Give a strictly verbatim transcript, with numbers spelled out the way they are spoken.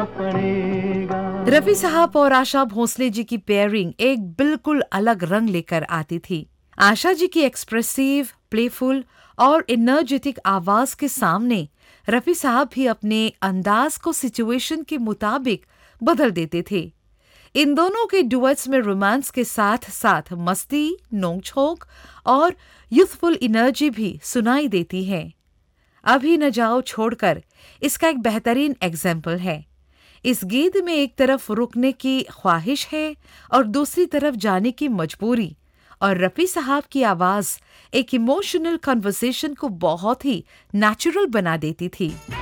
पड़ेगा। रफी साहब और आशा भोसले जी की पेयरिंग एक बिल्कुल अलग रंग लेकर आती थी। आशा जी की एक्सप्रेसिव, प्लेफुल और एनर्जेटिक आवाज के सामने रफी साहब भी अपने अंदाज को सिचुएशन के मुताबिक बदल देते थे। इन दोनों के डुएट्स में रोमांस के साथ साथ मस्ती, नोक-झोंक और यूथफुल एनर्जी भी सुनाई देती है। अभी न जाओ छोड़कर इसका एक बेहतरीन एग्जाम्पल है। इस गीत में एक तरफ रुकने की ख्वाहिश है और दूसरी तरफ जाने की मजबूरी, और रफी साहब की आवाज एक इमोशनल कन्वर्सेशन को बहुत ही नेचुरल बना देती थी।